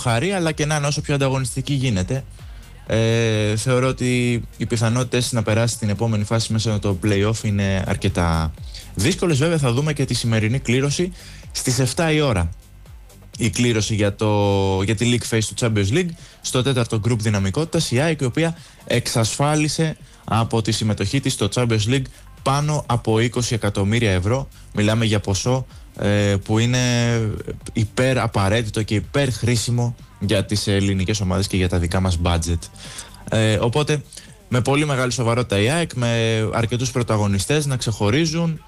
χαρεί, αλλά και να είναι όσο πιο ανταγωνιστική γίνεται. Θεωρώ ότι οι πιθανότητες να περάσει στην επόμενη φάση μέσα από το play-off είναι αρκετά δύσκολες. Βέβαια θα δούμε και τη σημερινή κλήρωση στις 7 η ώρα. Η κλήρωση για τη League Phase του Champions League στο 4ο group δυναμικότητας, η ΑΕΚ, η οποία εξασφάλισε από τη συμμετοχή της στο Champions League πάνω από 20 εκατομμύρια ευρώ. Μιλάμε για ποσό που είναι υπέρ απαραίτητο και υπέρ χρήσιμο για τις ελληνικές ομάδες και για τα δικά μας budget. Οπότε με πολύ μεγάλη σοβαρότητα η ΑΕΚ, με αρκετούς πρωταγωνιστές να ξεχωρίζουν.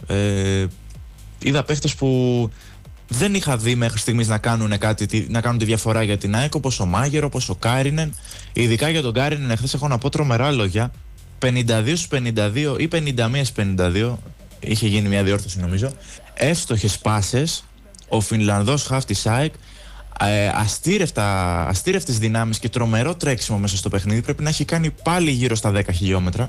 Είδα παίχτες που δεν είχα δει μέχρι στιγμής να κάνουν τη διαφορά για την ΑΕΚ, όπως ο Μάγερ, όπως ο Κάρινεν. Ειδικά για τον Κάρινεν, εχθές έχω να πω τρομερά λόγια. 52 στους 52 ή 51 στους 52, είχε γίνει μια διόρθωση νομίζω, εύστοχες πάσες, ο Φινλανδός χαφ της ΑΕΚ, αστήρευτες δυνάμεις και τρομερό τρέξιμο μέσα στο παιχνίδι. Πρέπει να έχει κάνει πάλι γύρω στα 10 χιλιόμετρα.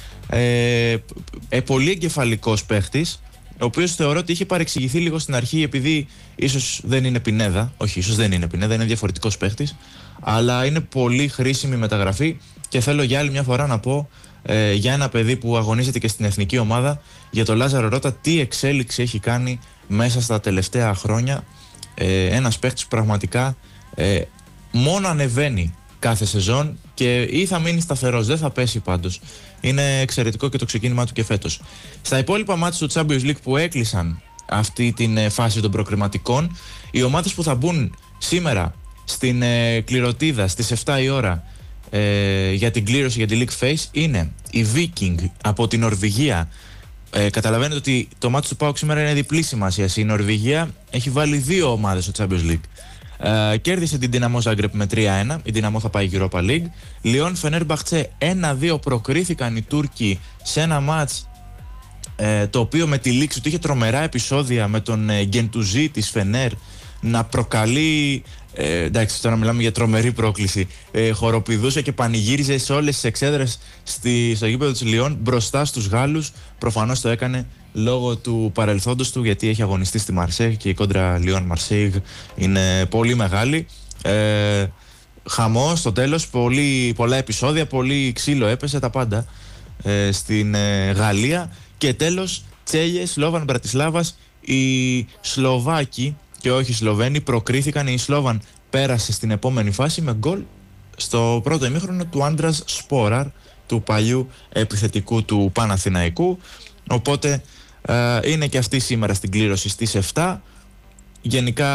Πολύ εγκεφαλικός παίχτης, ο οποίος θεωρώ ότι είχε παρεξηγηθεί λίγο στην αρχή, επειδή ίσως δεν είναι Πινέδα. Όχι, ίσως δεν είναι Πινέδα, είναι διαφορετικός παίχτης, αλλά είναι πολύ χρήσιμη μεταγραφή. Και θέλω για άλλη μια φορά να πω για ένα παιδί που αγωνίζεται και στην εθνική ομάδα, για τον Λάζαρο Ρώτα, τι εξέλιξη έχει κάνει μέσα στα τελευταία χρόνια. Ένας παίχτης που πραγματικά μόνο ανεβαίνει κάθε σεζόν και ή θα μείνει σταθερός, δεν θα πέσει πάντως. Είναι εξαιρετικό και το ξεκίνημά του και φέτος. Στα υπόλοιπα μάτς του Champions League που έκλεισαν αυτή την φάση των προκριματικών, οι ομάδες που θα μπουν σήμερα στην κληρωτίδα στις 7 η ώρα για την κλήρωση για τη League Phase είναι η Viking από την Νορβηγία. Καταλαβαίνετε ότι το μάτι του ΠΑΟΚ σήμερα είναι διπλή σημασία. Η Νορβηγία έχει βάλει 2 ομάδες στο Champions League. Κέρδισε την Dinamo Zagreb με 3-1. Η Dinamo θα πάει Europa League. Λιόν Φενέρμπαχτσε 1-2. Προκρίθηκαν οι Τούρκοι σε ένα μάτς το οποίο με τη λήξη του είχε τρομερά επεισόδια, με τον Γκεντουζή της Φενέρ να προκαλεί. Εντάξει, τώρα μιλάμε για τρομερή πρόκληση. Χοροπηδούσε και πανηγύριζε σε όλες τις εξέδρες στο γήπεδο της Λιόν μπροστά στους Γάλλους. Προφανώς το έκανε λόγω του παρελθόντος του, γιατί έχει αγωνιστεί στη Μαρσέιγ και η κόντρα Λιόν-Μαρσέιγ είναι πολύ μεγάλη. Χαμός στο τέλος, πολλά επεισόδια, πολύ ξύλο έπεσε, τα πάντα στην Γαλλία. Και τέλος, Τσέλιε, Σλόβαν Μπρατισλάβας. Οι Σλοβάκοι και όχι οι Σλοβαίνοι προκρίθηκαν. Η Σλόβαν πέρασε στην επόμενη φάση με γκολ στο πρώτο ημίχρονο του Άντρας Σπόραρ, του παλιού επιθετικού του Παναθηναϊκού. Οπότε είναι και αυτή σήμερα στην κλήρωση στις 7. Γενικά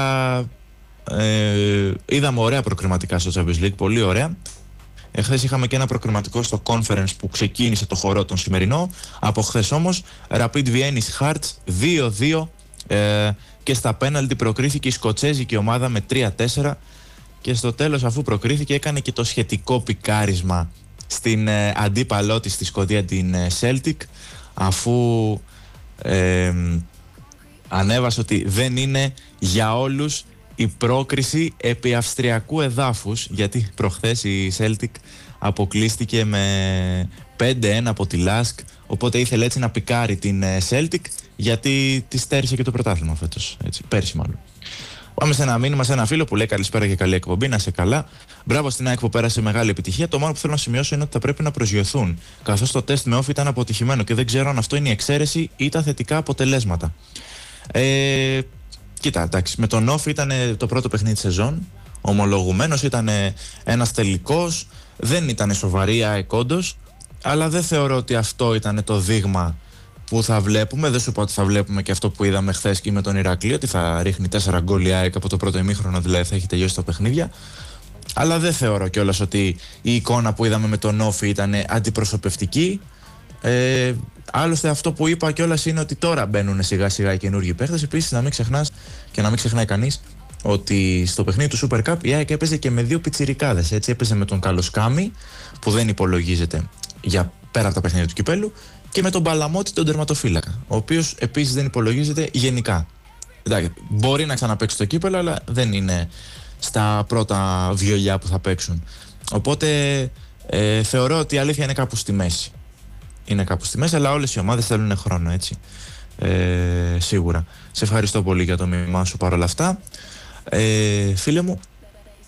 είδαμε ωραία προκριματικά στο Champions League, πολύ ωραία. Χθες είχαμε και ένα προκριματικό στο Conference που ξεκίνησε το χορό τον σημερινό. Από χθες όμως Rapid Vienna Hearts 2-2 και στα πέναλτι προκρίθηκε η σκοτσέζικη ομάδα με 3-4 και στο τέλος, αφού προκρίθηκε, έκανε και το σχετικό πικάρισμα στην αντίπαλό της στη Σκωτία, την Celtic, αφού ανέβασε ότι δεν είναι για όλους η πρόκριση επί αυστριακού εδάφους, γιατί προχθές η Celtic αποκλείστηκε με 5-1 από τη Lask, οπότε ήθελε έτσι να πικάρει την Celtic, γιατί τη στέρισε και το πρωτάθλημα φέτος, έτσι, πέρσι μάλλον. Πάμε σε ένα μήνυμα, σε ένα φίλο που λέει καλησπέρα και καλή εκπομπή, να είσαι καλά. Μπράβο στην ΑΕΚ που πέρασε μεγάλη επιτυχία. Το μόνο που θέλω να σημειώσω είναι ότι θα πρέπει να προσγειωθούν, καθώς το τεστ με off ήταν αποτυχημένο και δεν ξέρω αν αυτό είναι η εξαίρεση ή τα θετικά αποτελέσματα. Κοίτα, εντάξει, με τον off ήταν το πρώτο παιχνίδι της σεζόν. Ομολογουμένως ήταν ένας τελικός. Δεν ήταν σοβαρή η ΑΕΚ όντως, αλλά δεν θεωρώ ότι αυτό ήταν το δείγμα που θα βλέπουμε. Δεν σου πω ότι θα βλέπουμε και αυτό που είδαμε χθες και με τον Ηρακλή, ότι θα ρίχνει 4 γκολ η ΑΕΚ από το πρώτο ημίχρονο, δηλαδή θα έχει τελειώσει τα παιχνίδια. Αλλά δεν θεωρώ κιόλας ότι η εικόνα που είδαμε με τον Όφη ήταν αντιπροσωπευτική. Άλλωστε, αυτό που είπα κιόλας είναι ότι τώρα μπαίνουν σιγά σιγά οι καινούργιοι παίχτες. Επίσης, να μην ξεχνάς και να μην ξεχνάει κανείς ότι στο παιχνίδι του Super Cup η ΑΕΚ έπαιζε και με 2 πιτσιρικάδες. Έτσι, έπαιζε με τον Καλοσκάμι, που δεν υπολογίζεται για πέρα από τα παιχνίδια του κυπέλου, και με τον Παλαμότη, τον τερματοφύλακα, ο οποίος επίσης δεν υπολογίζεται γενικά. Εντάξει, μπορεί να ξαναπαίξει το κύπελο, αλλά δεν είναι στα πρώτα βιολιά που θα παίξουν. Οπότε θεωρώ ότι η αλήθεια είναι κάπου στη μέση. Είναι κάπου στη μέση, αλλά όλες οι ομάδες θέλουν χρόνο, έτσι. Σίγουρα. Σε ευχαριστώ πολύ για το μήνυμά σου παρόλα αυτά. Φίλε μου,